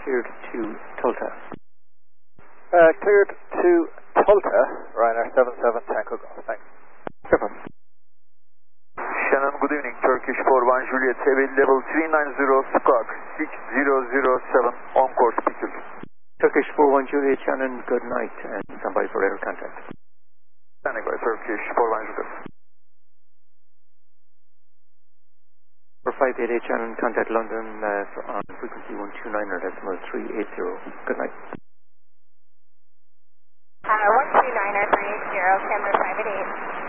cleared to Tulta. Cleared to Tulta, Ryanair 77 Tango Golf. Thanks. No problem. Shannon, good evening. Turkish 41 Juliet, level 390 squawk 6007 on course picture. Turkish 41 Juliet, Shannon, good night, and stand by for radar contact. Standing by, Turkish 41 Juliet. For 588 Shannon, contact London on frequency 129.380. Good night. 129.380, camera 588.